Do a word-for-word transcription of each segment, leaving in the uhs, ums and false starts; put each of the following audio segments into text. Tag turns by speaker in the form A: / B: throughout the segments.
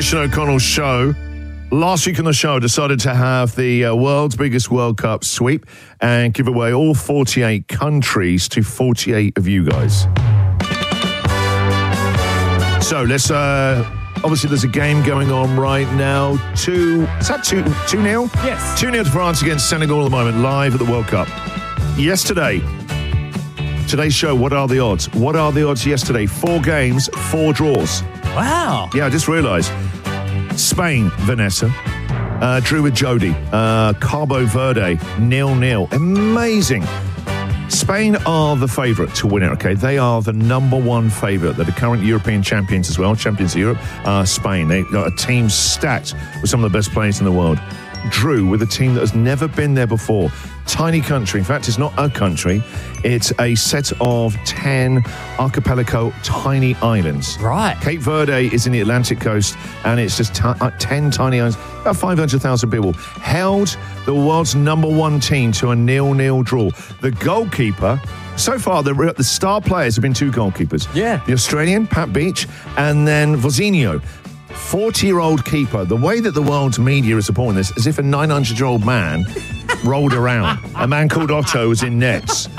A: Sean O'Connell show. Last week on the show, I decided to have the uh, world's biggest World Cup sweep and give away all forty-eight countries to forty-eight of you guys. So let's, uh, obviously there's a game going on right now. Two, is that two, two nil?
B: Yes.
A: two nil to France against Senegal at the moment, live at the World Cup. Yesterday, today's show, what are the odds? What are the odds yesterday? Four games, four draws.
B: Wow.
A: Yeah, I just realised. Spain, Vanessa, uh, drew with Jody. Uh, Cabo Verde, nil-nil. Amazing. Spain are the favourite to win it, okay? They are the number one favourite. They're the current European champions as well, champions of Europe. Uh, Spain, they've got a team stacked with some of the best players in the world. Drew with a team that has never been there before. Tiny country. In fact, it's not a country. It's a set of ten archipelago tiny islands.
B: Right.
A: Cape Verde is in the Atlantic coast, and it's just t- uh, ten tiny islands, about five hundred thousand people. Held the world's number one team to a nil-nil draw. The goalkeeper, so far, the, the star players have been two goalkeepers.
B: Yeah.
A: The Australian, Pat Beach, and then Vozinho. forty-year-old keeper. The way that the world's media is supporting this, as if a nine hundred-year-old man rolled around. A man called Otto was in nets.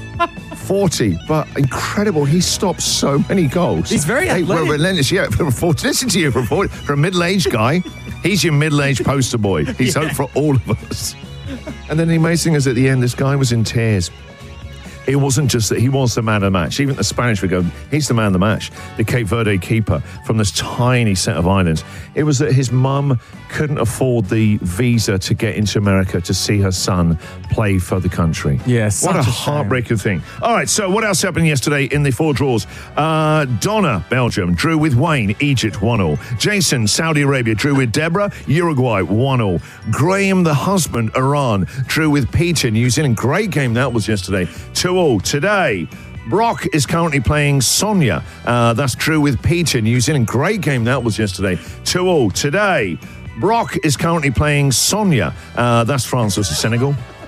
A: forty, but incredible. He stopped so many goals.
B: He's very
A: hey,
B: athletic.
A: We're relentless. Yeah, for, for, listen to you, for, for a middle-aged guy, he's your middle-aged poster boy. He's
B: Yeah.
A: hope for all of us. And then the amazing thing is at the end, this guy was in tears. It wasn't just that he was the man of the match. Even the Spanish would go, he's the man of the match. The Cape Verde keeper from this tiny set of islands. It was that his mum couldn't afford the visa to get into America to see her son play for the country.
B: Yes.
A: What a, heartbreaking thing. All right, so what else happened yesterday in the four draws? Uh, Donna, Belgium, drew with Wayne, Egypt, one all. Jason, Saudi Arabia, drew with Deborah, Uruguay, one all. Graham, the husband, Iran, drew with Peter, New Zealand. Great game that was yesterday. two all. Today, Brock is currently playing Sonia. Uh, that's true with Peter, New Zealand. Great game that was yesterday. two all. Today, Brock is currently playing Sonia. Uh, that's France versus Senegal.